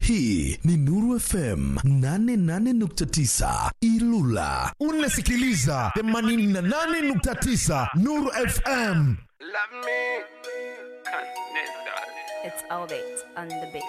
Hii ni Nuru FM 88.9 Ilula. Unasikiliza 88.9 Nuru FM. Love me. It's all on the beat.